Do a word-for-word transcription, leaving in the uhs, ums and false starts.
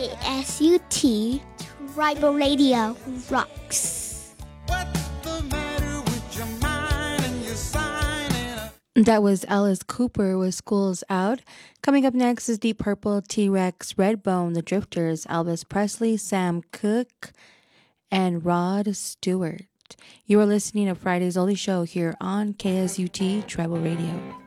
K S U T Tribal Radio rocks. That was Alice Cooper with School's Out. Coming up next is Deep Purple, T-Rex, Redbone, The Drifters, Elvis Presley, Sam Cooke, and Rod Stewart. You are listening to Friday's Only Show here on K S U T Tribal Radio.